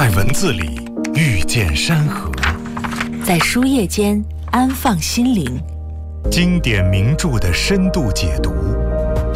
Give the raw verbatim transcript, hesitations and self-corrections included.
在文字里遇见山河， 在书页间安放心灵。 经典名著的深度解读，